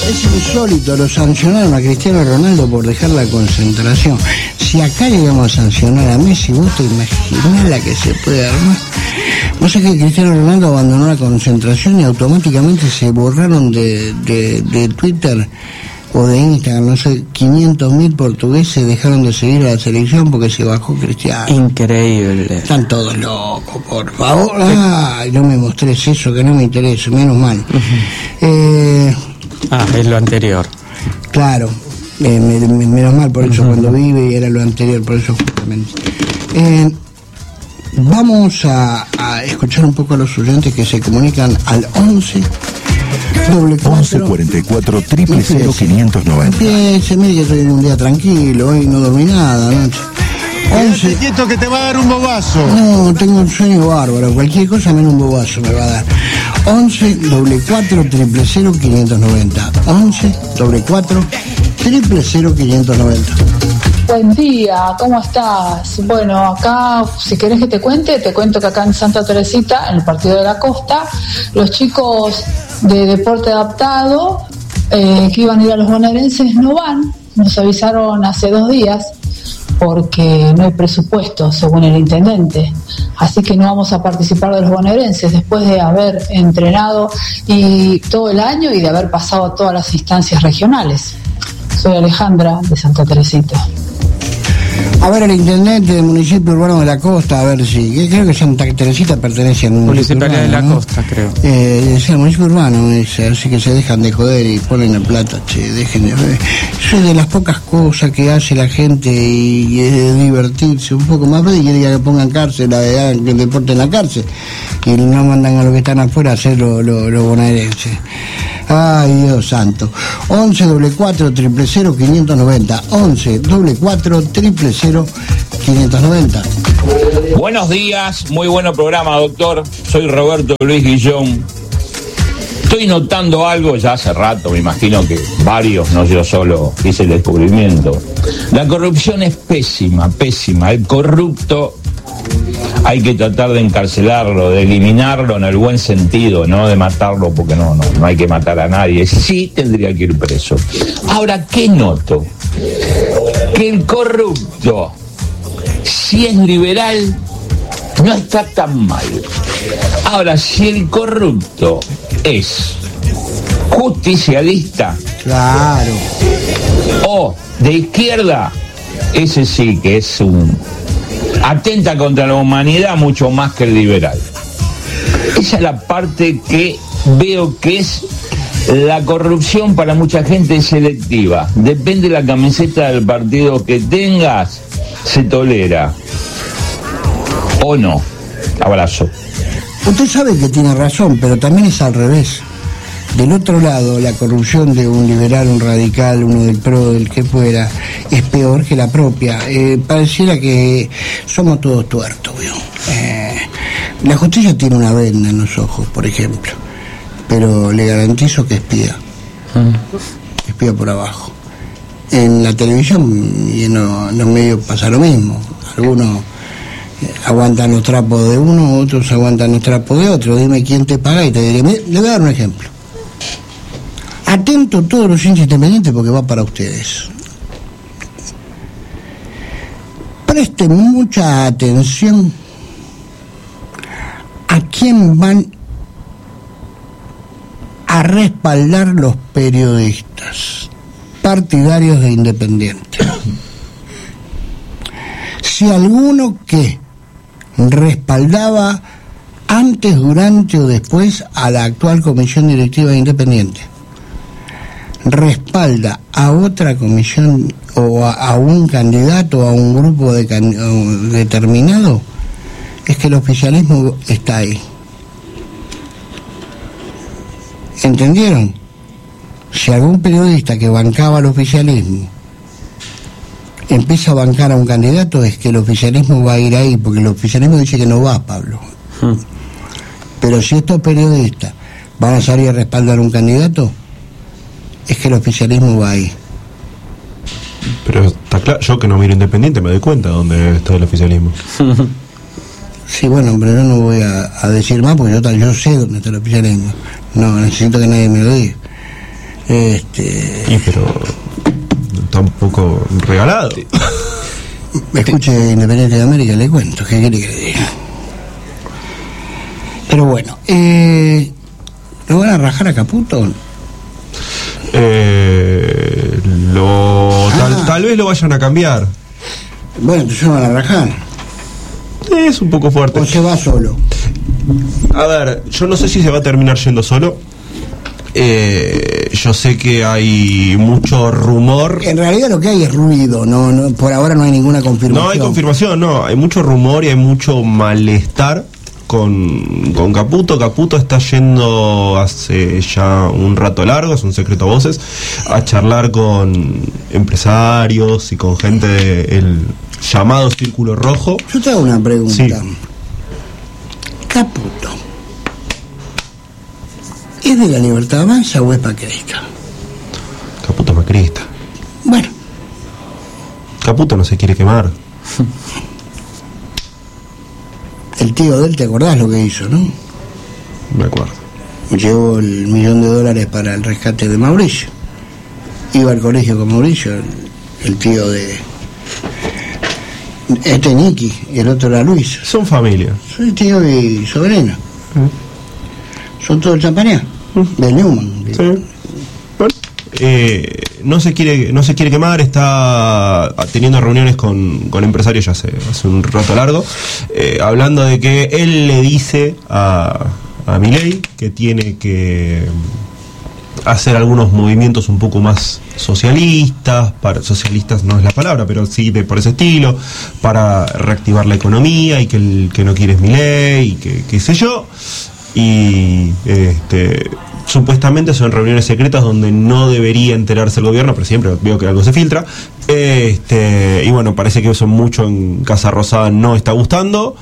Es insólito, lo sancionaron a Cristiano Ronaldo por dejar la concentración. Si acá llegamos a sancionar a Messi, vos te imaginás la que se puede armar. Vos sabés que Cristiano Ronaldo abandonó la concentración y automáticamente se borraron de Twitter o de Instagram, no sé, 500.000 portugueses dejaron de seguir a la selección porque se bajó Cristiano. Increíble. Están todos locos, por favor. Ay, no me mostres eso, que no me interesa, menos mal. Es lo anterior. Claro, menos mal por eso cuando vive y era lo anterior, por eso justamente. Vamos a escuchar un poco a los oyentes que se comunican al 11 44 000 590. Empiece, mire que estoy en un día tranquilo, hoy no dormí nada anoche. 11. Quieto que te va a dar un bobazo. No, tengo un sueño bárbaro, cualquier cosa menos un bobazo me va a dar. 11 44 000 590. 11 44 000 590. Buen día, ¿cómo estás? Bueno, acá, si querés que te cuento que acá en Santa Teresita, en el partido de la Costa, los chicos de deporte adaptado que iban a ir a los bonaerenses no van, nos avisaron hace 2 días porque no hay presupuesto según el intendente, así que no vamos a participar de los bonaerenses después de haber entrenado y todo el año y de haber pasado a todas las instancias regionales. Soy Alejandra de Santa Teresita. A ver, el intendente del municipio urbano de la Costa, a ver si... Creo que Santa Teresita pertenece al municipio Municipalidad urbano, de la ¿no? Costa, creo. Es el municipio urbano, así que se dejan de joder y ponen la plata, dejen de... Eso es de las pocas cosas que hace la gente y es divertirse un poco más. Y que pongan cárcel, que deporten la cárcel y no mandan a los que están afuera a hacer los bonaerenses. Ay, Dios santo. 11 44 000 590. 11 44 000 590. Buenos días, muy bueno programa, doctor. Soy Roberto Luis Guillón. Estoy notando algo ya hace rato, me imagino que varios, no yo solo, hice el descubrimiento. La corrupción es pésima, pésima. El corrupto hay que tratar de encarcelarlo, de eliminarlo en el buen sentido, no de matarlo, porque no hay que matar a nadie. Sí tendría que ir preso. Ahora, ¿qué noto? Que el corrupto, si es liberal, no está tan mal. Ahora, si el corrupto es justicialista, claro, o de izquierda, ese sí que es atenta contra la humanidad mucho más que el liberal. Esa es la parte que veo que es la corrupción. Para mucha gente es selectiva. Depende de la camiseta del partido que tengas, se tolera o no. Abrazo. Usted sabe que tiene razón, pero también es al revés. Del otro lado, la corrupción de un liberal, un radical, uno del PRO, del que fuera, es peor que la propia. Pareciera que somos todos tuertos, ¿vio? La justicia tiene una venda en los ojos, por ejemplo, pero le garantizo que espía. Espía por abajo. En la televisión y en los medios pasa lo mismo. Algunos aguantan los trapos de uno, otros aguantan los trapos de otro. Dime quién te paga y te diré. Le voy a dar un ejemplo. Atento todos los hinchas independientes porque va para ustedes. Presten mucha atención a quién van a respaldar los periodistas partidarios de Independiente. Si alguno que respaldaba antes, durante o después a la actual comisión directiva de Independiente respalda a otra comisión o a un candidato o a un grupo determinado, es que el oficialismo está ahí. ¿Entendieron? Si algún periodista que bancaba el oficialismo empieza a bancar a un candidato, es que el oficialismo va a ir ahí, porque el oficialismo dice que no va, Pablo. Pero si estos periodistas van a salir a respaldar a un candidato, es que el oficialismo va ahí. Pero está claro, yo que no miro Independiente me doy cuenta dónde está el oficialismo. Sí, bueno, pero yo no voy a decir más porque yo sé dónde está el oficialismo. No, necesito que nadie me lo diga. pero está un poco regalado. Escuche Independiente de América, le cuento, ¿qué quiere que le diga? Pero bueno, ¿lo van a rajar a Caputo? Tal vez lo vayan a cambiar. Bueno, entonces lo van a rajar. Es un poco fuerte. ¿O se va solo? A ver, yo no sé si se va a terminar yendo solo. Yo sé que hay mucho rumor. En realidad lo que hay es ruido, no, por ahora no hay ninguna confirmación. No hay confirmación, no. Hay mucho rumor y hay mucho malestar con Caputo. Caputo está yendo hace ya un rato largo, es un secreto a voces, a charlar con empresarios y con gente del llamado Círculo Rojo. Yo te hago una pregunta. Sí. Caputo, ¿es de la Libertad Avanza o es macrista? Caputo es macrista. Bueno. Caputo no se quiere quemar. El tío de él, ¿te acordás lo que hizo, no? Me acuerdo. Llevó el $1.000.000 para el rescate de Mauricio. Iba al colegio con Mauricio, el tío de... Niki, y el otro era Luis. Son familia. Soy tío y sobrino. Son todos champañá. De Newman. Sí. Bueno, no se quiere quemar, está teniendo reuniones con empresarios ya hace un rato largo, hablando de que él le dice a Milei que tiene que hacer algunos movimientos un poco más socialistas no es la palabra, pero sí por ese estilo, para reactivar la economía, y que el que no quiere es Milei, y que qué sé yo, y supuestamente son reuniones secretas donde no debería enterarse el gobierno, pero siempre veo que algo se filtra, y bueno, parece que eso mucho en Casa Rosada no está gustando,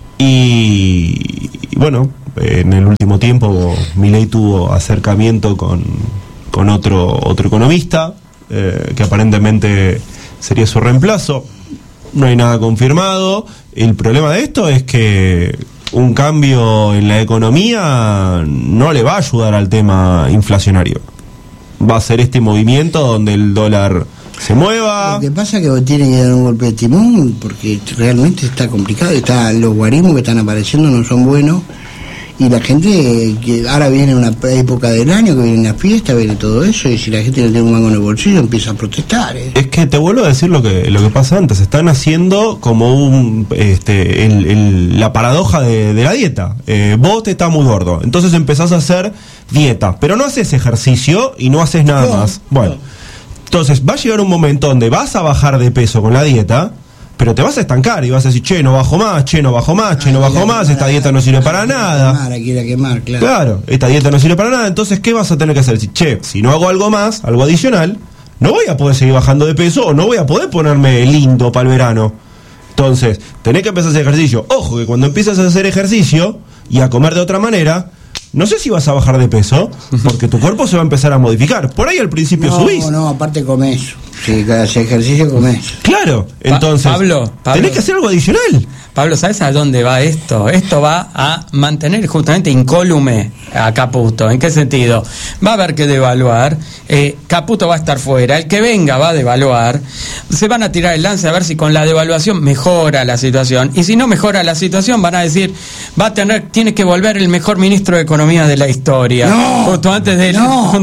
y bueno, en el último tiempo Milei tuvo acercamiento con otro economista, que aparentemente sería su reemplazo. No hay nada confirmado. El problema de esto es que un cambio en la economía no le va a ayudar al tema inflacionario. Va a ser este movimiento donde el dólar se mueva. Lo que pasa es que tienen que dar un golpe de timón, porque realmente está complicado. Los guarismos que están apareciendo no son buenos, y la gente, que ahora viene una época del año, que viene una fiesta, viene todo eso, y si la gente no tiene un mango en el bolsillo empieza a protestar. Es que te vuelvo a decir lo que pasa antes. Están haciendo como la paradoja de la dieta. Vos te estás muy gordo, entonces empezás a hacer dieta, pero no haces ejercicio y no haces nada más. Bueno, entonces va a llegar un momento donde vas a bajar de peso con la dieta, pero te vas a estancar y vas a decir, che, no bajo más, esta dieta no sirve para nada. Quemar, claro, esta dieta no sirve para nada. Entonces, ¿qué vas a tener que hacer? Decir, che, si no hago algo más, algo adicional, no voy a poder seguir bajando de peso, o no voy a poder ponerme lindo para el verano. Entonces, tenés que empezar a hacer ejercicio. Ojo, que cuando empiezas a hacer ejercicio y a comer de otra manera, no sé si vas a bajar de peso, porque tu cuerpo se va a empezar a modificar. Por ahí al principio subís. No, aparte comés. Si haces ejercicio, comés. Claro, entonces Pablo, tenés que hacer algo adicional. Pablo, ¿sabes a dónde va esto? Esto va a mantener justamente incólume a Caputo. ¿En qué sentido? Va a haber que devaluar, Caputo va a estar fuera, el que venga va a devaluar, se van a tirar el lance a ver si con la devaluación mejora la situación, y si no mejora la situación van a decir, tiene que volver el mejor ministro de Economía de la historia. Justo antes de no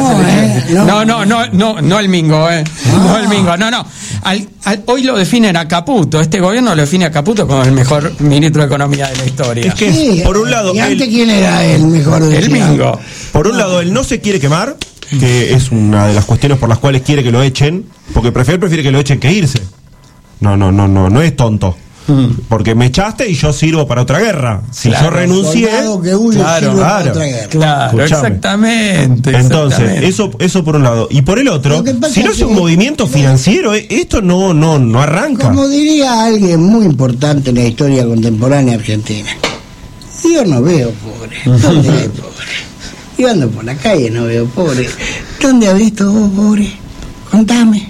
el Mingo, no el Mingo, no. Hoy lo definen a Caputo, este gobierno lo define a Caputo como el mejor ministro de Economía de la historia. Es que, sí, por un lado, ¿y antes quién era el mejor? El Mingo. Por un lado, él no se quiere quemar, que es una de las cuestiones por las cuales quiere que lo echen, porque prefiere que lo echen que irse. No es tonto. Porque me echaste y yo sirvo para otra guerra. Si yo renuncié, claro, exactamente. Entonces, eso por un lado. Y por el otro, si no es un movimiento financiero, esto no arranca. Como diría alguien muy importante en la historia contemporánea argentina, yo no veo pobre. ¿Dónde hay pobre? Yo ando por la calle, no veo pobre. ¿Dónde has visto vos pobre? Contame.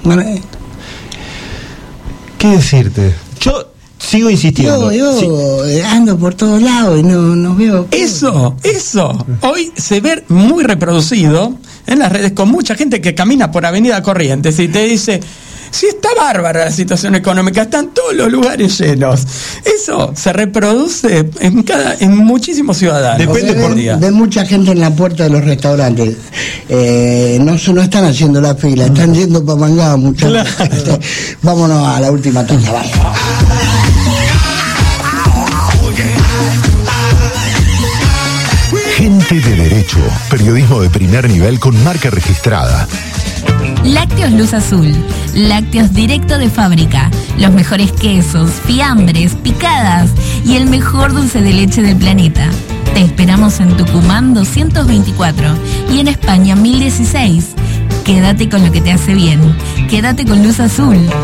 ¿Qué decirte? Yo sigo insistiendo. Yo ando por todos lados y no veo. Eso. Hoy se ve muy reproducido en las redes con mucha gente que camina por Avenida Corrientes y te dice: si está bárbara la situación económica, están todos los lugares llenos. Eso se reproduce en muchísimos ciudadanos. Depende por día. Ven mucha gente en la puerta de los restaurantes. No están haciendo la fila, están yendo para Mangá, muchachos. Claro. Vámonos a la última tanda, vamos. Gente de Derecho, periodismo de primer nivel con marca registrada. Lácteos Luz Azul, lácteos directo de fábrica, los mejores quesos, fiambres, picadas y el mejor dulce de leche del planeta. Te esperamos en Tucumán 224 y en España 1016. Quédate con lo que te hace bien. Quédate con Luz Azul.